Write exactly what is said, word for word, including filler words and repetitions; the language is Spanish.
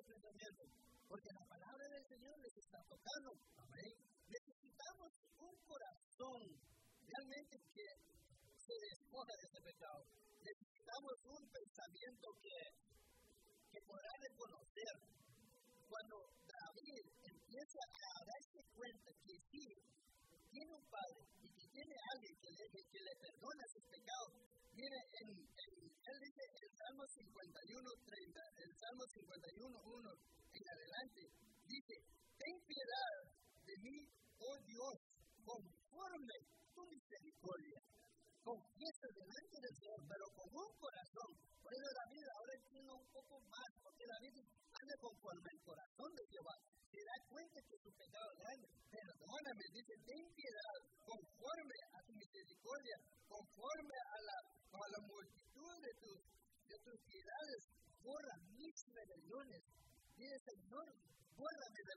este pensamiento, porque la palabra del Señor les está tocando. Amén. Necesitamos un corazón realmente que se despoja de ese pecado. Necesitamos un pensamiento que, que podrá reconocer. Cuando David empieza a darse cuenta que sí, tiene un padre y que tiene alguien que le, que le perdona sus pecados. Mire, en, en, él dice en el Salmo cincuenta y uno, treinta, el Salmo cincuenta y uno, uno en adelante, dice, ten piedad de mí, oh Dios, conforme tu misericordia. Confiesa delante del Señor, pero con un corazón. Por eso David ahora entiende un poco más, porque David anda conforme el corazón de Jehová. Se da cuenta que su pecado es grande. Perdóname, dice, ten piedad, conforme a tu misericordia, conforme a la, a la multitud de tus, de tus piedades, borra mis rebeliones. Dice, Señor, bórrame de